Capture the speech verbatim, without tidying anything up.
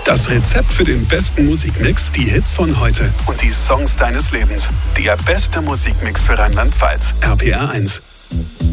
Das Rezept für den besten Musikmix, die Hits von heute und die Songs deines Lebens. Der beste Musikmix für Rheinland-Pfalz. R P R eins.